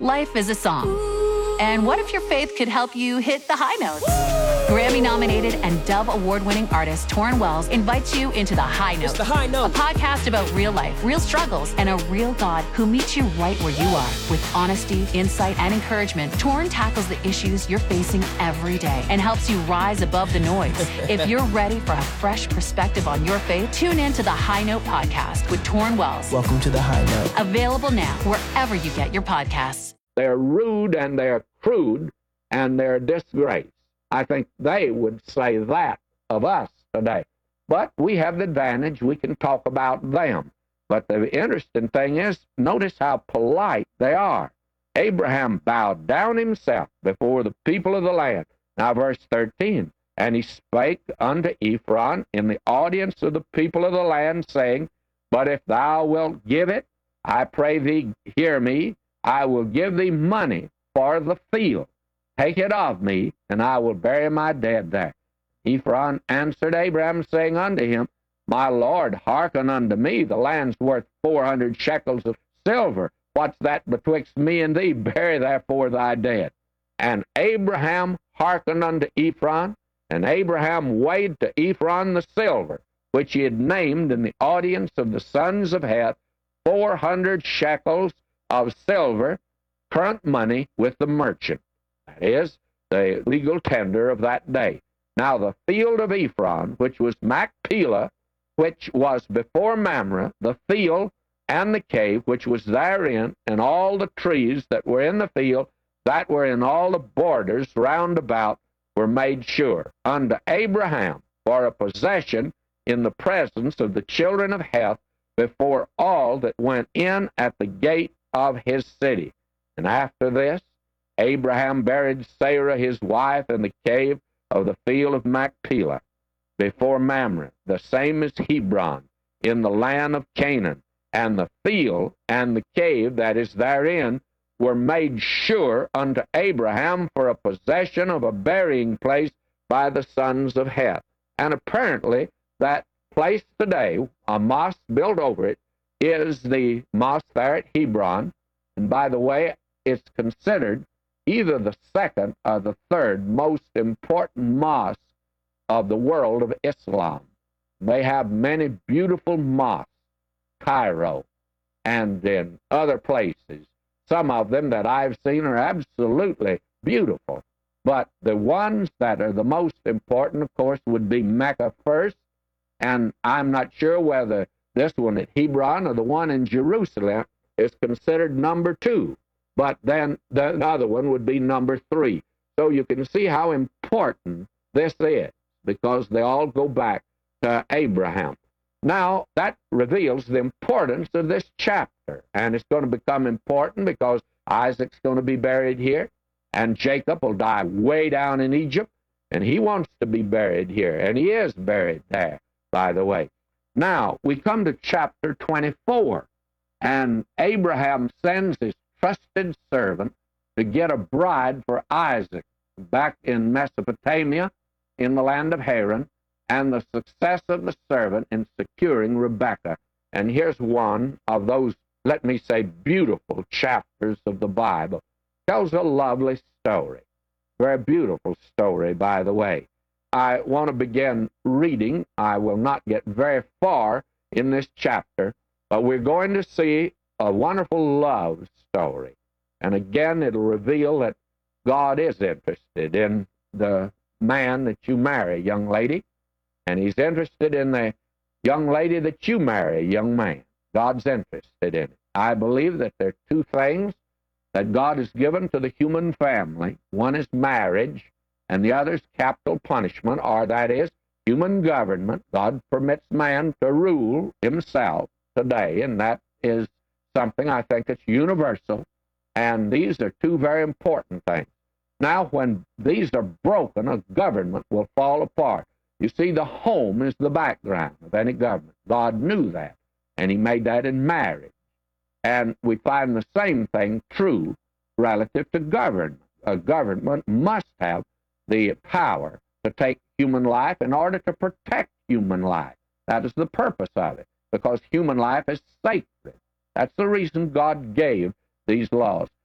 Life is a song. And what if your faith could help you hit the high notes? Grammy-nominated and Dove Award-winning artist Torrin Wells invites you into The High Note. It's The High Note. A podcast about real life, real struggles, and a real God who meets you right where you are. With honesty, insight, and encouragement, Torrin tackles the issues you're facing every day and helps you rise above the noise. If you're ready for a fresh perspective on your faith, tune in to The High Note podcast with Torrin Wells. Welcome to The High Note. Available now wherever you get your podcasts. They're rude and they're crude and they're disgrace. I think they would say that of us today. But we have the advantage, we can talk about them. But the interesting thing is, notice how polite they are. Abraham bowed down himself before the people of the land. Now verse 13, and he spake unto Ephron in the audience of the people of the land, saying, but if thou wilt give it, I pray thee, hear me, I will give thee money for the field. Take it of me, and I will bury my dead there. Ephron answered Abraham, saying unto him, my Lord, hearken unto me. The land's worth 400 shekels of silver. What's that betwixt me and thee? Bury therefore thy dead. And Abraham hearkened unto Ephron, and Abraham weighed to Ephron the silver, which he had named in the audience of the sons of Heth, 400 shekels of silver, current money with the merchant. That is, the legal tender of that day. Now the field of Ephron, which was Machpelah, which was before Mamre, the field and the cave, which was therein, and all the trees that were in the field, that were in all the borders round about, were made sure unto Abraham for a possession in the presence of the children of Heth, before all that went in at the gate of his city. And after this, Abraham buried Sarah his wife in the cave of the field of Machpelah, before Mamre, the same as Hebron, in the land of Canaan. And the field and the cave that is therein were made sure unto Abraham for a possession of a burying place by the sons of Heth. And apparently that place today, a mosque built over it, is the mosque there at Hebron. And by the way, it's considered either the second or the third most important mosque of the world of Islam. They have many beautiful mosques, Cairo, and in other places. Some of them that I've seen are absolutely beautiful. But the ones that are the most important, of course, would be Mecca first, and I'm not sure whether this one at Hebron or the one in Jerusalem is considered number 2. But then the other one would be number 3. So you can see how important this is, because they all go back to Abraham. Now, that reveals the importance of this chapter, and it's going to become important because Isaac's going to be buried here, and Jacob will die way down in Egypt, and he wants to be buried here, and he is buried there, by the way. Now, we come to chapter 24, and Abraham sends his trusted servant to get a bride for Isaac back in Mesopotamia, in the land of Haran, and the success of the servant in securing Rebekah. And here's one of those, let me say, beautiful chapters of the Bible. Tells a lovely story. Very beautiful story, by the way. I want to begin reading. I will not get very far in this chapter, but we're going to see a wonderful love story. And again, it'll reveal that God is interested in the man that you marry, young lady, and he's interested in the young lady that you marry, young man. God's interested in it. I believe that there are 2 things that God has given to the human family. One is marriage, and the other is capital punishment, or that is human government. God permits man to rule himself today, and that is something I think that's universal, and these are 2 very important things. Now, when these are broken, a government will fall apart. You see, the home is the background of any government. God knew that, and he made that in marriage. And we find the same thing true relative to government. A government must have the power to take human life in order to protect human life. That is the purpose of it, because human life is sacred. That's the reason God gave these laws.